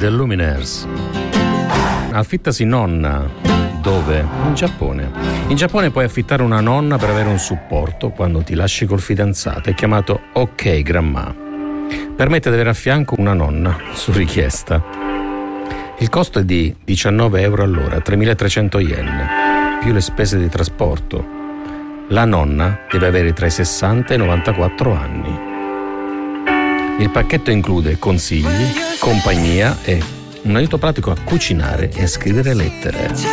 The Lumineers. Affittasi nonna. Dove? In Giappone. In Giappone puoi affittare una nonna per avere un supporto quando ti lasci col fidanzato. È chiamato OK Grandma. Permette di avere a fianco una nonna su richiesta. Il costo è di 19 euro all'ora, 3.300 yen, più le spese di trasporto. La nonna deve avere tra i 60 e i 94 anni. Il pacchetto include consigli, compagnia e un aiuto pratico a cucinare e a scrivere lettere.